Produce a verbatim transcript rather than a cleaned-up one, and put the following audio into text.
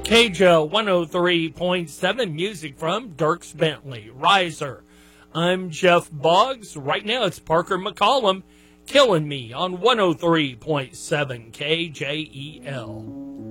K J one oh three point seven, music from Dierks Bentley, Riser. I'm Jeff Boggs. Right now it's Parker McCollum, Killing Me on one oh three point seven K J E L.